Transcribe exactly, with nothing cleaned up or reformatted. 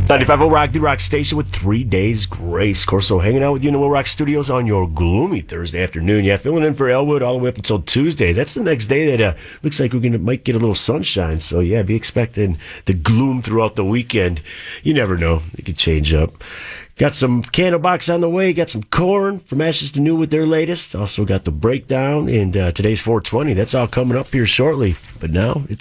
ninety-five point oh Rock, the Rock Station with Three Days Grace. Corso hanging out with you in the Will Rock Studios on your gloomy Thursday afternoon. Yeah, filling in for Elwood all the way up until Tuesday. That's the next day that uh, looks like we're gonna might get a little sunshine. So yeah, be expecting the gloom throughout the weekend. You never know; it could change up. Got some Candlebox on the way. Got some Corn from Ashes to New with their latest. Also got the breakdown and uh, today's four twenty. That's all coming up here shortly. But now it's